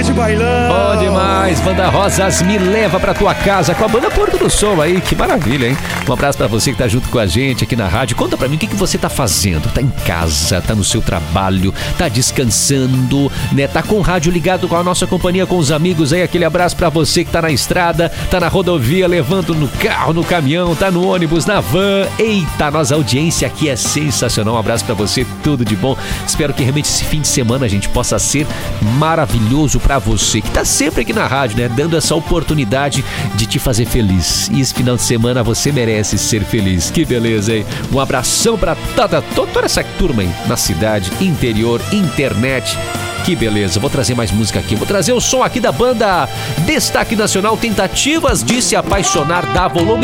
esse bailão. Bom demais, Banda Rosas me leva pra tua casa com a banda Porto do Sol aí, que maravilha, hein? Um abraço pra você que tá junto com a gente aqui na rádio. Conta pra mim o que você tá fazendo. Tá em casa, tá no seu trabalho, tá descansando, né? Tá com o rádio ligado com a nossa companhia, com os amigos aí. Aquele abraço pra você que tá na estrada, tá na rodovia, levando no carro, no caminhão, tá no ônibus, na van. Eita, nossa audiência aqui é sensacional. Um abraço pra você, tudo de bom. Espero que realmente esse fim de semana a gente possa ser maravilhoso pra você que tá sempre aqui na rádio, né? Dando essa oportunidade de te fazer feliz. E esse final de semana você merece ser feliz. Que beleza, hein? Um abração pra toda essa turma aí na cidade, interior, internet. Que beleza, vou trazer mais música aqui. Vou trazer o som aqui da banda Destaque Nacional, Tentativas de Se Apaixonar, da Volume